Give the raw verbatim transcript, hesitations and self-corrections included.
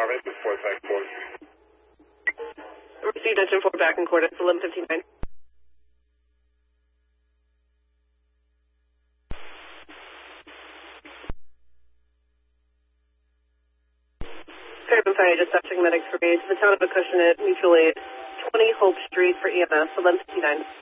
Marvin, four five four. Received engine four back in court. It's eleven fifty-nine. Fairbanks County dispatching medics for base. The town of Acushnet, mutual aid, twenty Hope Street for E M S, eleven fifty-nine.